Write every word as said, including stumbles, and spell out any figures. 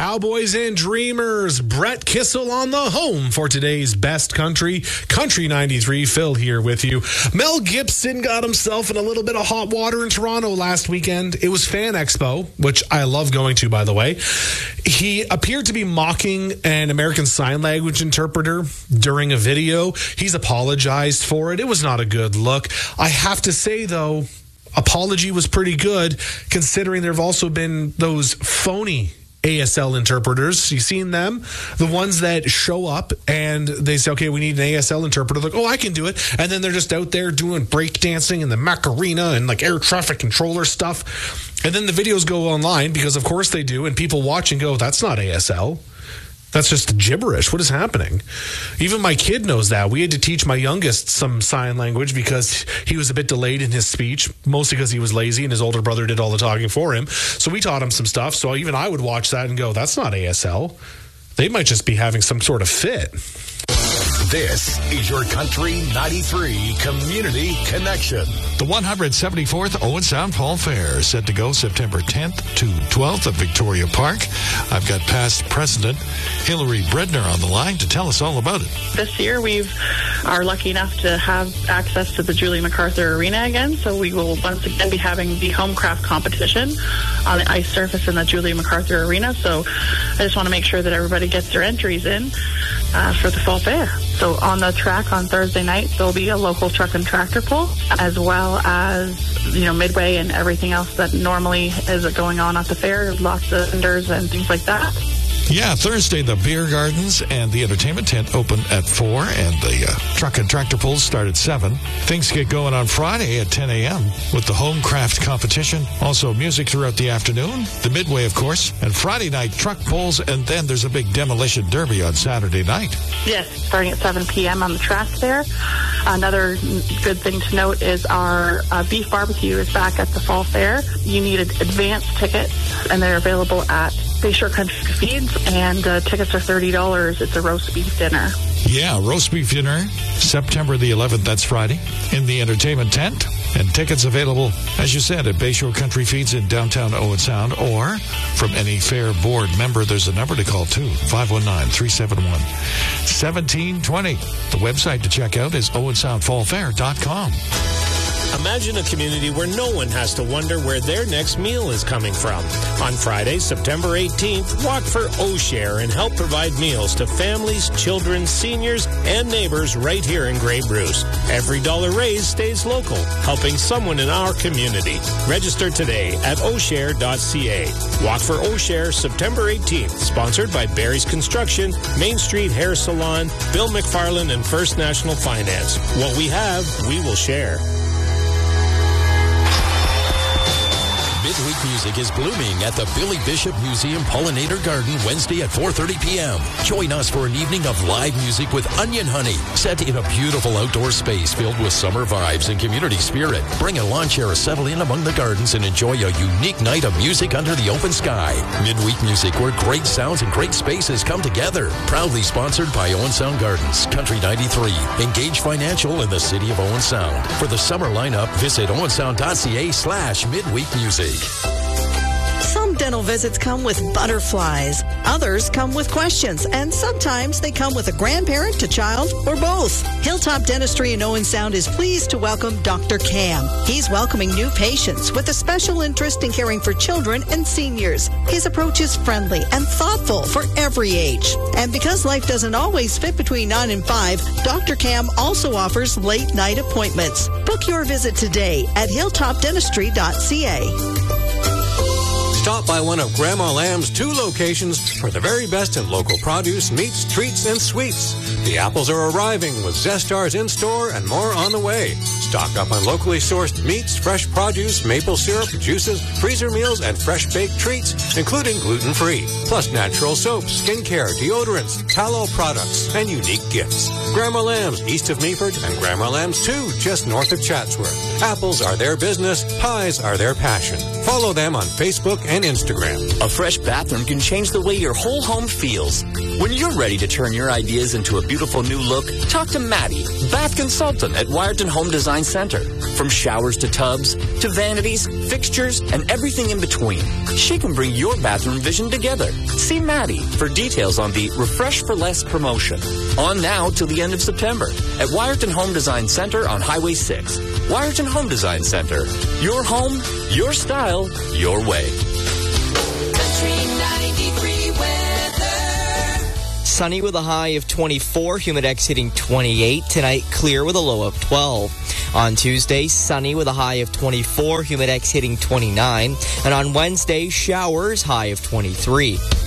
Cowboys and Dreamers. Brett Kissel on the home for today's Best Country. Country ninety-three, Phil here with you. Mel Gibson got himself in a little bit of hot water in Toronto last weekend. It was Fan Expo, which I love going to, by the way. He appeared to be mocking an American Sign Language interpreter during a video. He's apologized for it. It was not a good look. I have to say, though, apology was pretty good, considering there have also been those phony A S L interpreters. You seen them? The ones that show up and they say, okay, we need an A S L interpreter. Like, oh, I can do it. And then they're just out there doing breakdancing and the Macarena and like air traffic controller stuff. And then the videos go online because of course they do. And people watch and go, that's not A S L. That's just gibberish. What is happening? Even my kid knows that. We had to teach my youngest some sign language because he was a bit delayed in his speech, mostly because he was lazy and his older brother did all the talking for him. So we taught him some stuff. So even I would watch that and go, that's not A S L. They might just be having some sort of fit. This is your Country ninety-three Community Connection. The one hundred seventy-fourth Owen Sound Fall Fair is set to go September tenth to twelfth at Victoria Park. I've got past president Hillary Bredner on the line to tell us all about it. This year we are lucky enough to have access to the Julie MacArthur Arena again, so we will once again be having the Homecraft competition on the ice surface in the Julie MacArthur Arena. So I just want to make sure that everybody gets their entries in uh, for the Fall Fair. So on the track on Thursday night, there'll be a local truck and tractor pull, as well as, you know, midway and everything else that normally is going on at the fair. Lots of vendors and things like that. Yeah, Thursday, the beer gardens and the entertainment tent open at four, and the uh, truck and tractor pulls start at seven. Things get going on Friday at ten a.m. with the Homecraft competition. Also music throughout the afternoon, the midway, of course, and Friday night truck pulls, and then there's a big demolition derby on Saturday night. Yes, starting at seven p.m. on the track there. Another good thing to note is our uh, beef barbecue is back at the Fall Fair. You need advanced tickets, and they're available at Bayshore Country Feeds, and uh, tickets are thirty dollars. It's a roast beef dinner. Yeah, roast beef dinner, September the eleventh, that's Friday, in the entertainment tent. And tickets available, as you said, at Bayshore Country Feeds in downtown Owen Sound, or from any fair board member. There's a number to call, too, five one nine, three seven one, one seven two zero. The website to check out is owen sound fall fair dot com. Imagine a community where no one has to wonder where their next meal is coming from. On Friday, September eighteenth, walk for O'Share and help provide meals to families, children, seniors, and neighbors right here in Grey Bruce. Every dollar raised stays local, helping someone in our community. Register today at o'share dot c a. Walk for O'Share, September eighteenth, sponsored by Barry's Construction, Main Street Hair Salon, Bill McFarland, and First National Finance. What we have, we will share. Midweek music is blooming at the Billy Bishop Museum Pollinator Garden Wednesday at four thirty p.m. Join us for an evening of live music with Onion Honey, set in a beautiful outdoor space filled with summer vibes and community spirit. Bring a lawn chair, settle in among the gardens, and enjoy a unique night of music under the open sky. Midweek music, where great sounds and great spaces come together. Proudly sponsored by Owen Sound Gardens, Country ninety-three, Engage Financial, in the city of Owen Sound. For the summer lineup, visit owen sound dot c a slash midweek music. Some dental visits come with butterflies. Others come with questions. And sometimes they come with a grandparent, a child, or both. Hilltop Dentistry in Owen Sound is pleased to welcome Doctor Cam. He's welcoming new patients with a special interest in caring for children and seniors. His approach is friendly and thoughtful for every age. And because life doesn't always fit between nine and five, Doctor Cam also offers late night appointments. Book your visit today at hilltop dentistry dot c a. Stop by one of Grandma Lamb's two locations for the very best in local produce, meats, treats, and sweets. The apples are arriving with Zestars in store and more on the way. Stock up on locally sourced meats, fresh produce, maple syrup, juices, freezer meals, and fresh baked treats, including gluten-free. Plus natural soaps, skincare, deodorants, tallow products, and unique gifts. Grandma Lamb's east of Meaford and Grandma Lamb's two just north of Chatsworth. Apples are their business. Pies are their passion. Follow them on Facebook and Instagram. A fresh bathroom can change the way your whole home feels. When you're ready to turn your ideas into a beautiful new look, talk to Maddie, bath consultant at Wyerton Home Design Center. From showers to tubs, to vanities, fixtures, and everything in between, she can bring your bathroom vision together. See Maddie for details on the Refresh for Less promotion. On now till the end of September at Wyerton Home Design Center on Highway six. Wyerton Home Design Center. Your home, your style, your way. Country ninety-three weather. Sunny with a high of twenty-four, Humidex hitting twenty-eight. Tonight, clear with a low of twelve. On Tuesday, sunny with a high of twenty-four, Humidex hitting twenty-nine. And on Wednesday, showers, high of twenty-three.